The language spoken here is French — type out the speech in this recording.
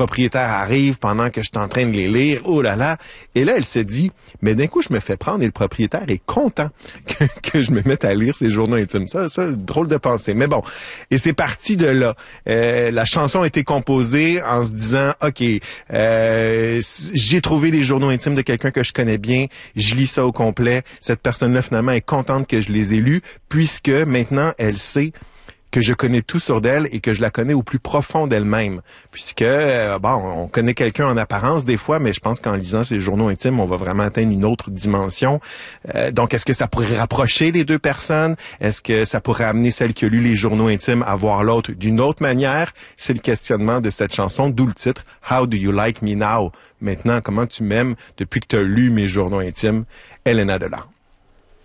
propriétaire arrive pendant que je suis en train de les lire. Oh là là. Et là, elle se dit, mais d'un coup, je me fais prendre et le propriétaire est content que je me mette à lire ses journaux intimes. Ça, drôle de pensée. Mais bon. Et c'est parti de là. La chanson a été composée en se disant, OK, j'ai trouvé les journaux intimes de quelqu'un que je connais bien. Je lis ça au complet. Cette personne-là, finalement, est contente que je les ai lus puisque maintenant, elle sait que je connais tout sur d'elle et que je la connais au plus profond d'elle-même. Puisque, on connaît quelqu'un en apparence des fois, mais je pense qu'en lisant ses journaux intimes, on va vraiment atteindre une autre dimension. Donc, est-ce que ça pourrait rapprocher les deux personnes? Est-ce que ça pourrait amener celle qui a lu les journaux intimes à voir l'autre d'une autre manière? C'est le questionnement de cette chanson, d'où le titre « How do you like me now ?» Maintenant, comment tu m'aimes depuis que tu as lu mes journaux intimes? Elena Delan.